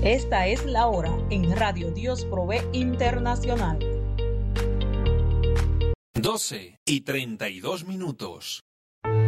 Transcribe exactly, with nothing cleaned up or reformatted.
Esta es la hora en Radio Dios Provee Internacional. doce y treinta y dos minutos.